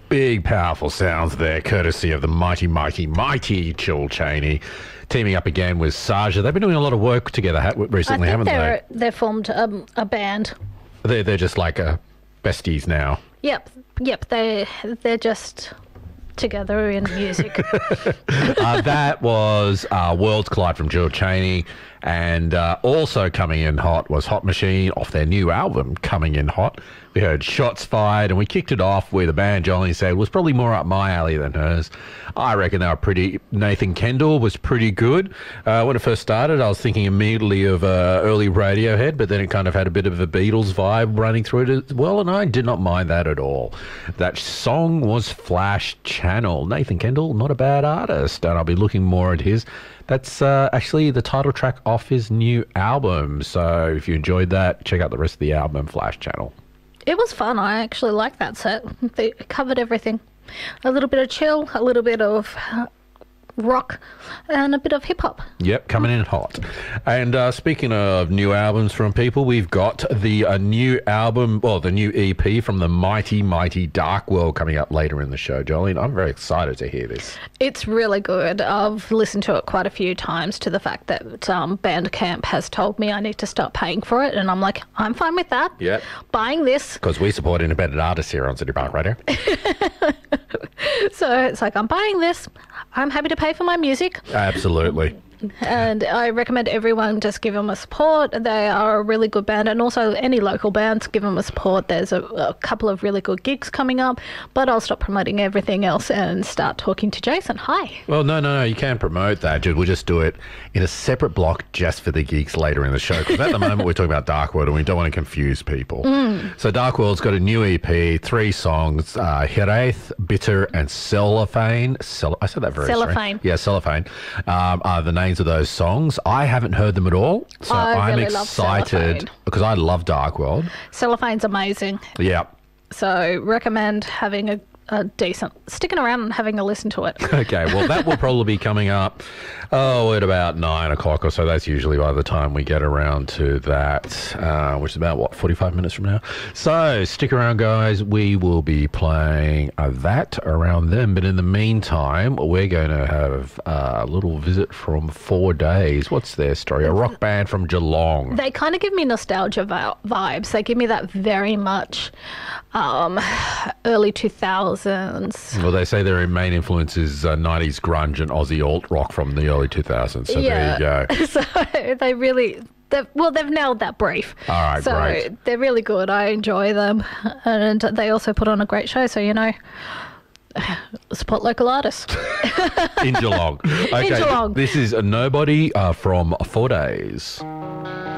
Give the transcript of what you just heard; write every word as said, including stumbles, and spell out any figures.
big, powerful sounds there, courtesy of the mighty, mighty, mighty Chill Chaney, teaming up again with Saja. They've been doing a lot of work together ha- recently, I think haven't they're, they? They're formed um, a band. They're, they're just like uh, besties now. Yep, yep. They they're just together in music. uh, that was uh, Worlds Collide from Jill Chaney. And uh, also coming in hot was Hot Machine off their new album, Coming In Hot. We heard Shots Fired, and we kicked it off with a band Jolene said was probably more up my alley than hers. I reckon they were pretty... Nathan Kendall was pretty good. Uh, when it first started, I was thinking immediately of uh, early Radiohead, but then it kind of had a bit of a Beatles vibe running through it as well, and I did not mind that at all. That song was Flash Channel. Nathan Kendall, not a bad artist, and I'll be looking more at his... That's uh, actually the title track off his new album. So if you enjoyed that, check out the rest of the album, Flash Channel. It was fun. I actually liked that set. They covered everything. A little bit of chill, a little bit of uh, rock, and a bit of hip-hop. Yep, coming in hot. And uh, speaking of new albums from people, we've got the uh, new album, well, the new E P from the mighty, mighty Dark World coming up later in the show, Jolene. I'm very excited to hear this. It's really good. I've listened to it quite a few times to the fact that um, Bandcamp has told me I need to start paying for it, and I'm like, I'm fine with that. Yep. Buying this. Because we support independent artists here on City Park Radio. So it's like, I'm buying this. I'm happy to pay for my music. Absolutely. And I recommend everyone just give them a support. They are a really good band, and also any local bands, give them a support. There's a, a couple of really good gigs coming up, but I'll stop promoting everything else and start talking to Jason. Hi. Well, no, no, no, you can promote that, dude. We'll just do it in a separate block just for the gigs later in the show, because at the moment we're talking about Dark World and we don't want to confuse people. Mm. So Dark World's got a new E P, three songs, uh, Hiraeth, Bitter, and Cellophane. Cell- I said that very Cellophane. Strange. Yeah, Cellophane. Um, are the names of those songs. I haven't heard them at all, so I I'm really love excited Cellophane. because I love Dark World. Cellophane's amazing. Yeah. So recommend having a, a decent, sticking around and having a listen to it. Okay, well, that will probably be coming up, oh, at about nine o'clock or so. That's usually by the time we get around to that, uh, which is about, what, forty-five minutes from now? So stick around, guys. We will be playing uh, that around then. But in the meantime, we're going to have uh, a little visit from Four Days. What's their story? A rock band from Geelong. They kind of give me nostalgia vi- vibes. They give me that very much um, early two thousands. Well, they say their main influence is uh, nineties grunge and Aussie alt-rock from the early two thousands. So yeah. there you go. So they really... They've, well, they've nailed that brief. All right, so great. They're really good. I enjoy them. And they also put on a great show. So, you know, support local artists. In Geelong. Okay, In Geelong. This is a Nobody uh, from Four Days.